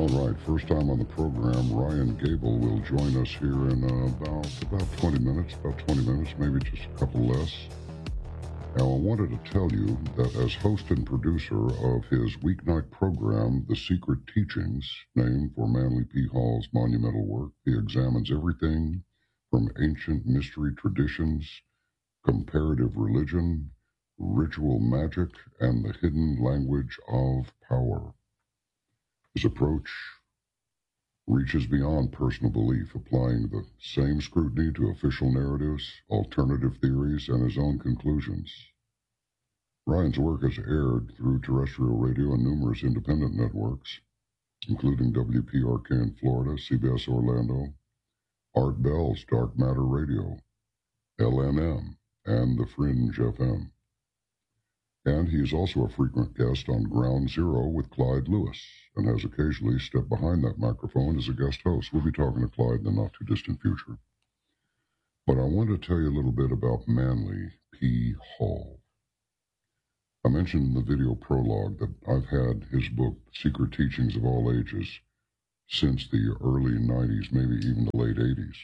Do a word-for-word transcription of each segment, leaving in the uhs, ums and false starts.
All right, first time on the program, Ryan Gable will join us here in uh, about about twenty minutes, about twenty minutes, maybe just a couple less. Now, I wanted to tell you that as host and producer of his weeknight program, The Secret Teachings, named for Manly P. Hall's monumental work, he examines everything from ancient mystery traditions, comparative religion, ritual magic, and the hidden language of power. His approach reaches beyond personal belief, applying the same scrutiny to official narratives, alternative theories, and his own conclusions. Ryan's work has aired through terrestrial radio and numerous independent networks, including W P R K in Florida, C B S Orlando, Art Bell's Dark Matter Radio, L N M, and The Fringe F M. And he is also a frequent guest on Ground Zero with Clyde Lewis, and has occasionally stepped behind that microphone as a guest host. We'll be talking to Clyde in the not-too-distant future. But I want to tell you a little bit about Manly P. Hall. I mentioned in the video prologue that I've had his book, Secret Teachings of All Ages, since the early nineties, maybe even the late eighties.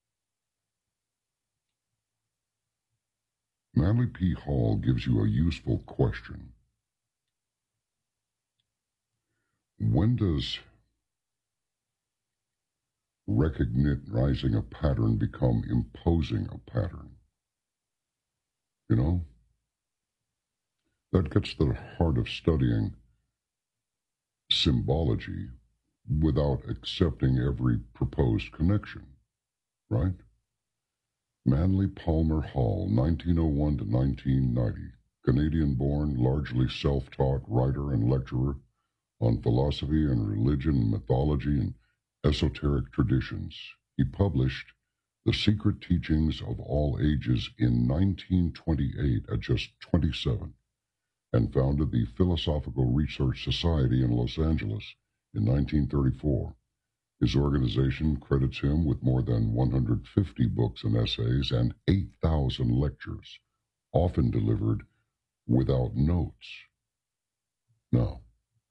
Manly P. Hall gives you a useful question. When does recognizing a pattern become imposing a pattern? You know? That gets to the heart of studying symbology without accepting every proposed connection, right? Manly Palmer Hall, nineteen oh one to nineteen ninety, Canadian-born, largely self-taught writer and lecturer on philosophy and religion, mythology, and esoteric traditions. He published The Secret Teachings of All Ages in nineteen twenty-eight at just twenty-seven, and founded the Philosophical Research Society in Los Angeles in nineteen thirty-four. His organization credits him with more than one hundred fifty books and essays and eight thousand lectures, often delivered without notes. Now,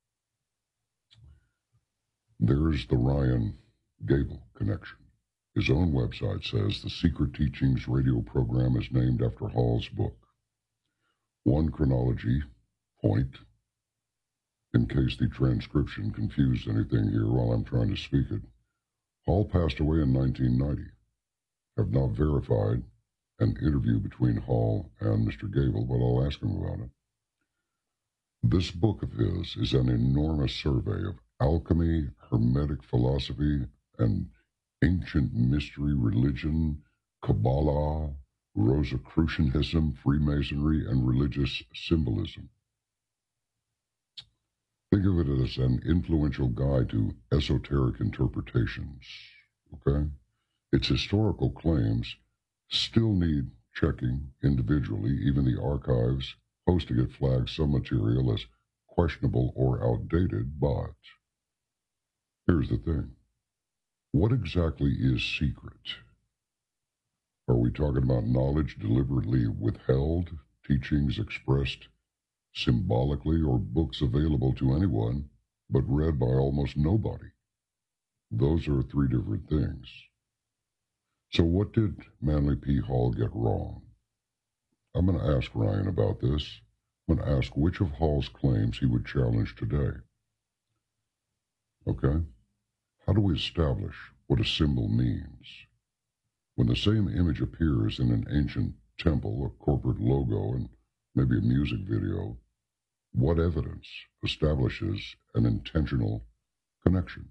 there's the Ryan Gable connection. His own website says the Secret Teachings radio program is named after Hall's book. One chronology point, in case the transcription confused anything here while I'm trying to speak it. Hall passed away in nineteen ninety. Have not verified an interview between Hall and Mister Gable, but I'll ask him about it. This book of his is an enormous survey of alchemy, hermetic philosophy, and ancient mystery religion, Kabbalah, Rosicrucianism, Freemasonry, and religious symbolism. Think of it as an influential guide to esoteric interpretations, okay? Its historical claims still need checking individually. Even the archives posting it flags some material as questionable or outdated, but here's the thing. What exactly is secret? Are we talking about knowledge deliberately withheld, teachings expressed symbolically, or books available to anyone but read by almost nobody? Those are three different things. So what did Manly P. Hall get wrong? I'm going to ask Ryan about this. I'm going to ask which of Hall's claims he would challenge today. Okay? How do we establish what a symbol means? When the same image appears in an ancient temple, a corporate logo, and maybe a music video, what evidence establishes an intentional connection?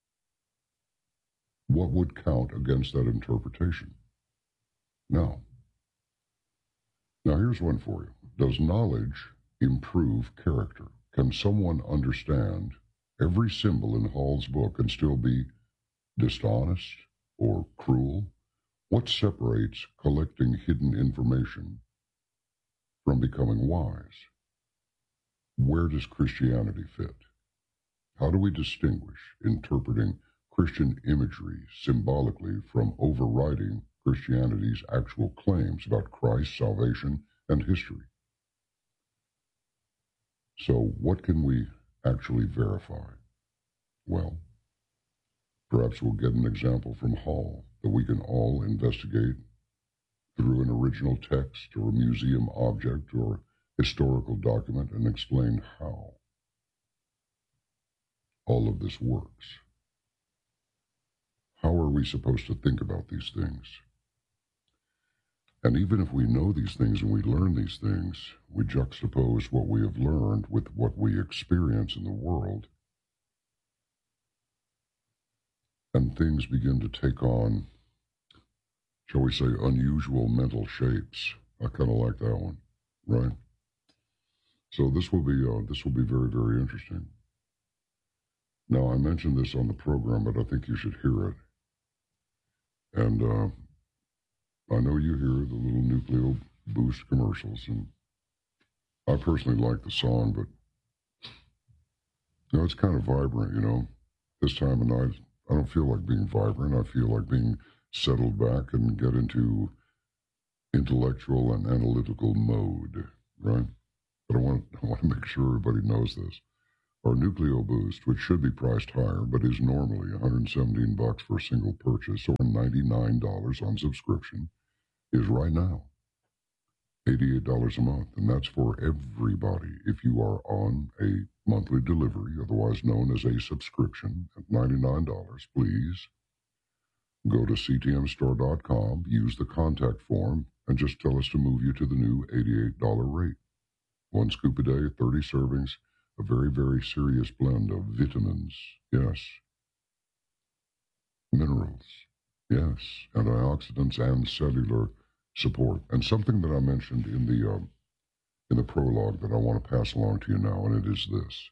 What would count against that interpretation? Now, now here's one for you. Does knowledge improve character? Can someone understand every symbol in Hall's book and still be dishonest or cruel? What separates collecting hidden information from becoming wise? Where does Christianity fit? How do we distinguish interpreting Christian imagery symbolically from overriding Christianity's actual claims about Christ, salvation, and history? So what can we actually verify? Well, perhaps we'll get an example from Hall that we can all investigate through an original text or a museum object or historical document and explain how all of this works. How are we supposed to think about these things? And even if we know these things and we learn these things, we juxtapose what we have learned with what we experience in the world, and things begin to take on, shall we say, unusual mental shapes. I kind of like that one, right? So this will be uh, this will be very, very interesting. Now, I mentioned this on the program, but I think you should hear it. And uh, I know you hear the little Nucleo Boost commercials, and I personally like the song, but you know, it's kind of vibrant, you know. This time of night, I don't feel like being vibrant. I feel like being settled back and get into intellectual and analytical mode, right? But I want, I want to make sure everybody knows this. Our Nucleo Boost, which should be priced higher, but is normally one hundred seventeen bucks for a single purchase or ninety-nine dollars on subscription, is right now eighty-eight dollars a month, and that's for everybody. If you are on a monthly delivery, otherwise known as a subscription, at ninety-nine dollars, please go to c t m store dot com, use the contact form, and just tell us to move you to the new eighty-eight dollars rate. One scoop a day, thirty servings, a very, very serious blend of vitamins, yes, minerals, yes, antioxidants and cellular support. And something that I mentioned in the um, in the prologue that I want to pass along to you now, and it is this.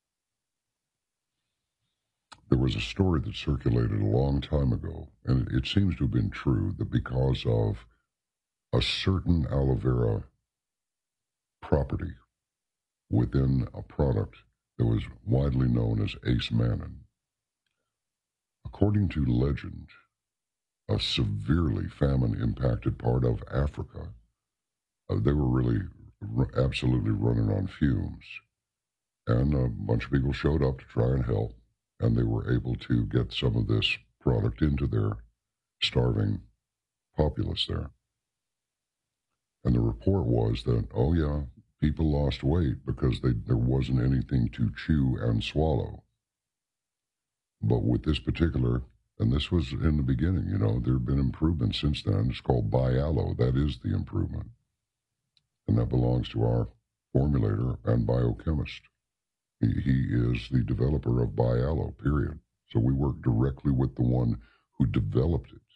There was a story that circulated a long time ago, and it, it seems to have been true, that because of a certain aloe vera property within a product that was widely known as Ace Mannin, according to legend, a severely famine-impacted part of Africa, uh, they were really r- absolutely running on fumes. And a bunch of people showed up to try and help, and they were able to get some of this product into their starving populace there. And the report was that, oh yeah, people lost weight because they, there wasn't anything to chew and swallow. But with this particular, and this was in the beginning, you know, there have been improvements since then. It's called Bialo. That is the improvement. And that belongs to our formulator and biochemist. He, he is the developer of Bialo, period. So we work directly with the one who developed it.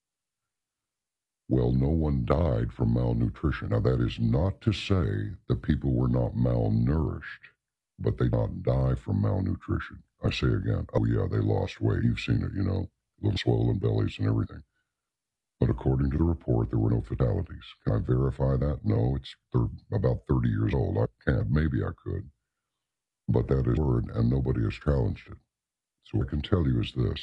Well, no one died from malnutrition. Now, that is not to say that people were not malnourished, but they did not die from malnutrition. I say again, oh yeah, they lost weight. You've seen it, you know, little swollen bellies and everything. But according to the report, there were no fatalities. Can I verify that? No, it's thir- about thirty years old. I can't. Maybe I could. But that is word, and nobody has challenged it. So what I can tell you is this.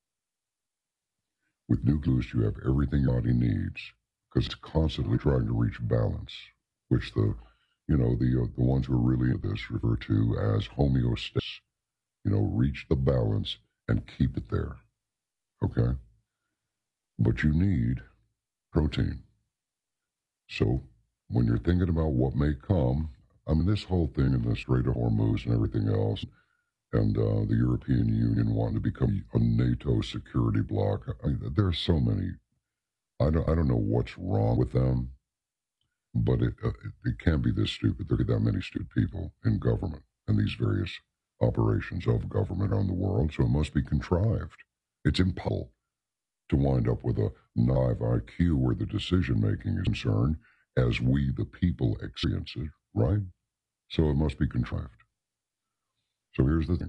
With Nucleus, you have everything your body needs because it's constantly trying to reach balance, which the, you know, the uh, the ones who are really into this refer to as homeostasis. You know, reach the balance and keep it there. Okay? But you need protein. So when you're thinking about what may come, I mean, this whole thing and the Strait of Hormuz and everything else, and uh, the European Union wanting to become a NATO security bloc. I mean, there are so many. I don't. I don't know what's wrong with them, but it uh, it, it can't be this stupid. There are that many stupid people in government and these various operations of government around the world. So it must be contrived. It's impossible to wind up with a naive I Q where the decision making is concerned, as we the people experience it. Right. So it must be contrived. So here's the thing.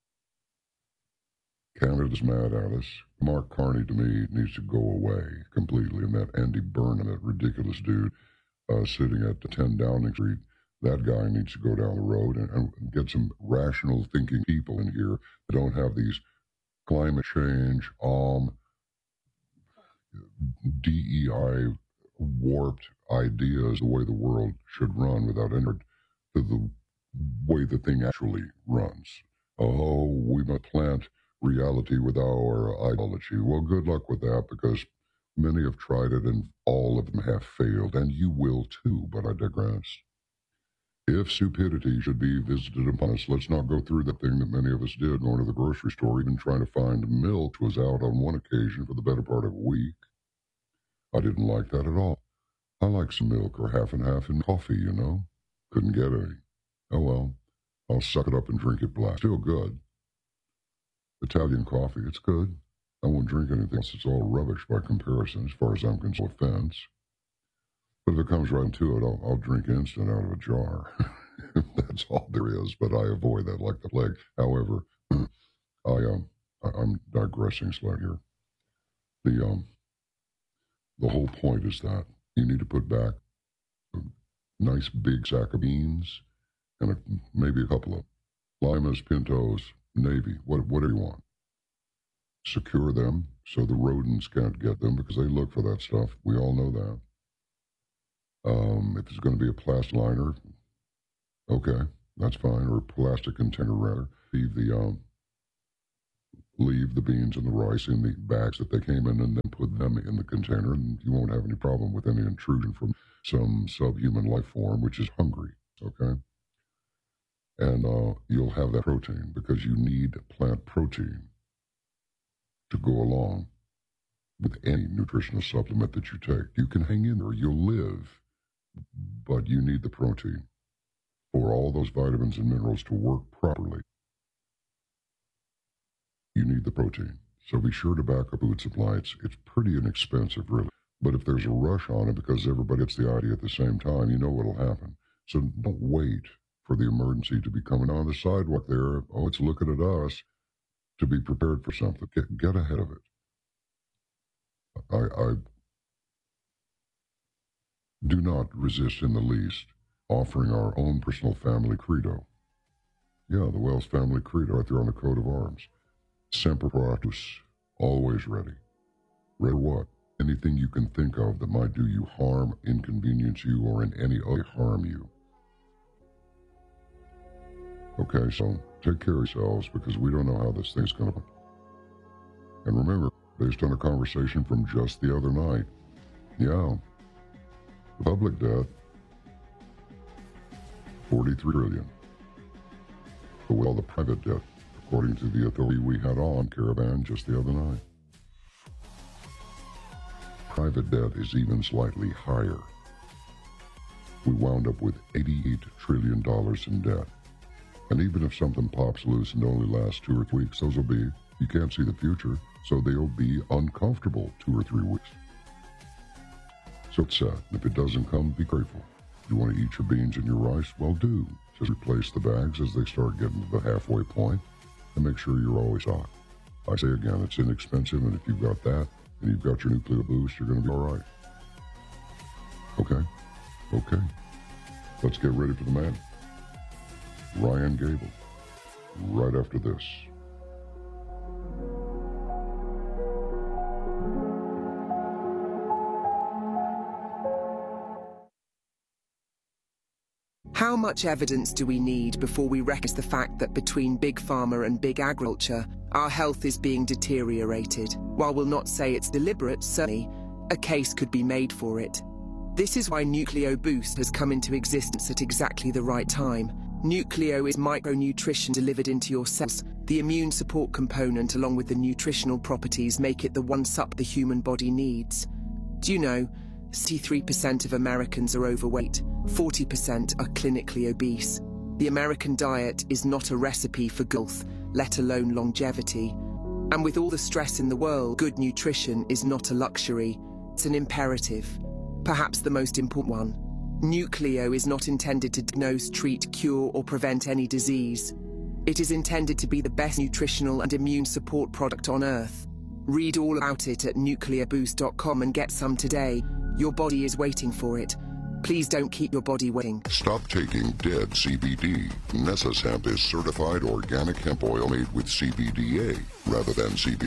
Canada's mad at us. Mark Carney, to me, needs to go away completely. And that Andy Burnham, that ridiculous dude uh, sitting at ten Downing Street, that guy needs to go down the road and, and get some rational thinking people in here that don't have these climate change, um, D E I warped ideas the way the world should run without any to the way the thing actually runs. Oh, we must plant reality with our ideology. Well, good luck with that, because many have tried it and all of them have failed, and you will too, but I digress. If stupidity should be visited upon us, let's not go through that thing that many of us did, going to the grocery store, even trying to find milk was out on one occasion for the better part of a week. I didn't like that at all. I like some milk or half and half in coffee, you know. Couldn't get any. Oh well, I'll suck it up and drink it black. Still good. Italian coffee, it's good. I won't drink anything else. It's all rubbish by comparison, as far as I'm concerned. Offense. But if it comes right to it, I'll, I'll drink instant out of a jar. That's all there is, but I avoid that like the plague. However, I, um, I, I'm digressing slightly here. The, um, the whole point is that you need to put back a nice big sack of beans and a, maybe a couple of limas, pintos, navy, what, whatever you want. Secure them so the rodents can't get them, because they look for that stuff. We all know that. Um, if it's going to be a plastic liner, okay, that's fine, or a plastic container rather. Leave the um, leave the beans and the rice in the bags that they came in, and then put them in the container, and you won't have any problem with any intrusion from some subhuman life form which is hungry. Okay, and uh, you'll have that protein, because you need plant protein to go along with any nutritional supplement that you take. You can hang in there, you'll live, but you need the protein for all those vitamins and minerals to work properly. You need the protein. So be sure to back up food supply. It's, it's pretty inexpensive, really. But if there's a rush on it because everybody gets the idea at the same time, you know what'll happen. So don't wait for the emergency to be coming on the sidewalk there. Oh, it's looking at us. To be prepared for something. Get, get ahead of it. I, I do not resist in the least offering our own personal family credo. Yeah, the Wells family credo right there on the coat of arms. Semper Paratus, always ready. Ready what? Anything you can think of that might do you harm, inconvenience you, or in any way harm you. Okay, so take care of yourselves, because we don't know how this thing's going to... And remember, based on a conversation from just the other night, yeah, the public death, forty-three trillion. But well, the private death, according to the authority we had on Caravan just the other night. Private debt is even slightly higher. We wound up with eighty-eight trillion dollars in debt. And even if something pops loose and only lasts two or three weeks, those will be, you can't see the future, so they'll be uncomfortable two or three weeks. So it's sad. If it doesn't come, be grateful. If you want to eat your beans and your rice, well, do. Just replace the bags as they start getting to the halfway point, and make sure you're always stocked. I say again, it's inexpensive, and if you've got that, and you've got your nuclear boost, you're going to be all right. Okay? Okay. Let's get ready for the man. Ryan Gable, right after this. How much evidence do we need before we recognize the fact that between Big Pharma and Big Agriculture, our health is being deteriorated? While we'll not say it's deliberate, certainly, a case could be made for it. This is why Nucleo Boost has come into existence at exactly the right time. Nucleo is micronutrition delivered into your cells. The immune support component along with the nutritional properties make it the one sup the human body needs. Do you know, sixty-three percent of Americans are overweight, forty percent are clinically obese. The American diet is not a recipe for health, let alone longevity. And with all the stress in the world, good nutrition is not a luxury, it's an imperative. Perhaps the most important one. Nucleo is not intended to diagnose, treat, cure, or prevent any disease. It is intended to be the best nutritional and immune support product on Earth. Read all about it at nucleo boost dot com and get some today. Your body is waiting for it. Please don't keep your body waiting. Stop taking dead C B D. Nessas Hemp is certified organic hemp oil made with C B D A rather than C B.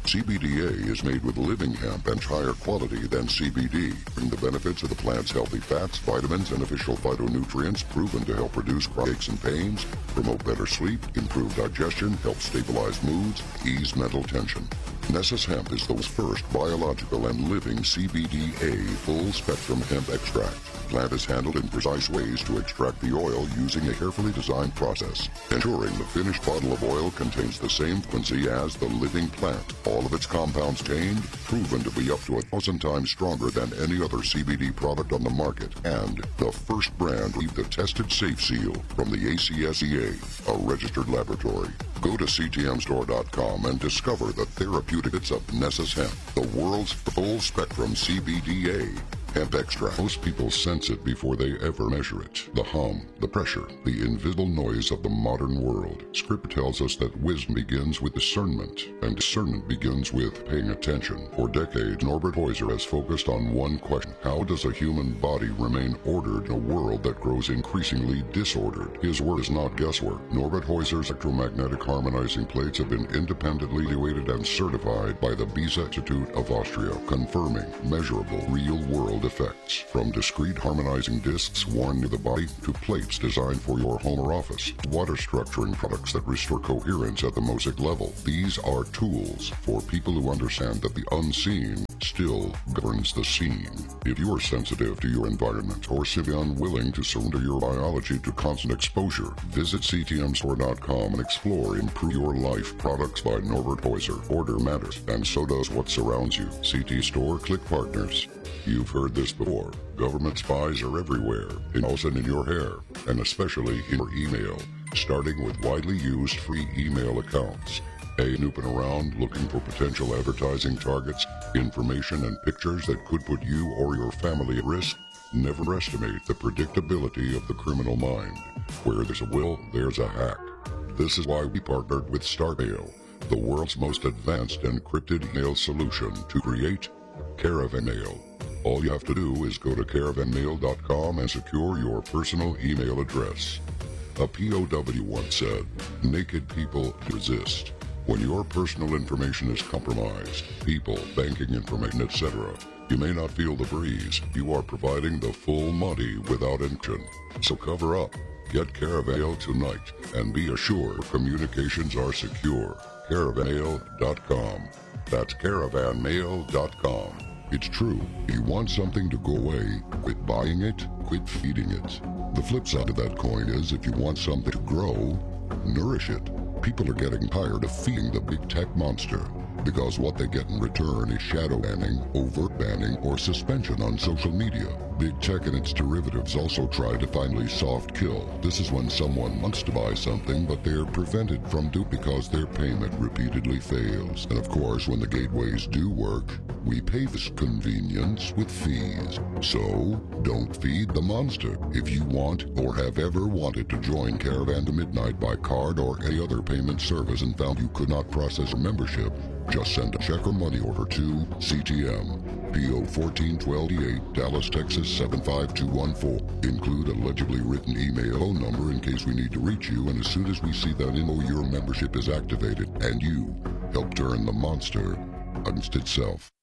C B D A is made with living hemp and higher quality than C B D. Bring the benefits of the plant's healthy fats, vitamins, and official phytonutrients proven to help reduce chronic aches and pains, promote better sleep, improve digestion, help stabilize moods, ease mental tension. Nessus Hemp is the first biological and living C B D A full-spectrum hemp extract. The plant is handled in precise ways to extract the oil using a carefully designed process, ensuring the finished bottle of oil contains the same frequency as the living plant. All of its compounds contained, proven to be up to a thousand times stronger than any other C B D product on the market, and the first brand with the tested safe seal from the A C S E A, a registered laboratory. Go to C T M store dot com and discover the therapeutics of Nessus Hemp, the world's full-spectrum C B D A hemp extract. Most people sense it before they ever measure it. The hum, the pressure, the invisible noise of the modern world. Scripture tells us that wisdom begins with discernment, and discernment begins with paying attention. For decades, Norbert Heuser has focused on one question: how does a human body remain ordered in a world that grows increasingly disordered? His work is not guesswork. Norbert Heuser's electromagnetic harmonizing plates have been independently evaluated and certified by the Beza Institute of Austria, confirming measurable real-world effects. From discrete harmonizing discs worn near the body to plates designed for your home or office, water structuring products that restore coherence at the mosaic level. These are tools for people who understand that the unseen still governs the scene. If you are sensitive to your environment or simply unwilling to surrender your biology to constant exposure, visit C T M store dot com and explore Improve Your Life products by Norbert Heuser. Order matters, and so does what surrounds you. C T Store, click partners. You've heard this before. Government spies are everywhere, in also in your hair, and especially in your email, starting with widely used free email accounts. A snooping around looking for potential advertising targets, information and pictures that could put you or your family at risk? Never estimate the predictability of the criminal mind. Where there's a will, there's a hack. This is why we partnered with StarMail, the world's most advanced encrypted email solution, to create Caravan Mail. All you have to do is go to caravan mail dot com and secure your personal email address. A P O W once said, "Naked people resist." When your personal information is compromised, people, banking information, et cetera, you may not feel the breeze. You are providing the full money without encryption. So cover up. Get Caravan Mail tonight and be assured communications are secure. caravan mail dot com. That's caravan mail dot com. It's true. If you want something to go away, quit buying it, quit feeding it. The flip side of that coin is if you want something to grow, nourish it. People are getting tired of feeding the big tech monster, because what they get in return is shadow banning, overt banning, or suspension on social media. Big tech and its derivatives also try to finally soft kill. This is when someone wants to buy something, but they're prevented from doing because their payment repeatedly fails. And of course, when the gateways do work, we pay this convenience with fees. So, don't feed the monster. If you want or have ever wanted to join Caravan to Midnight by card or any other payment service and found you could not process a membership, just send a check or money order to C T M, P O fourteen twelve eight, Dallas, Texas seven five two one four. Include a legibly written email phone number in case we need to reach you, and as soon as we see that info, your membership is activated, and you help turn the monster against itself.